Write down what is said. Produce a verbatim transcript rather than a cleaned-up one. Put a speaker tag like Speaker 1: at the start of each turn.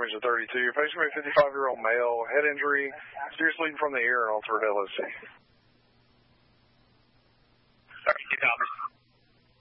Speaker 1: damage to thirty-two. Facing a fifty-five-year-old male, head injury, serious bleeding from the ear, and altered L O C.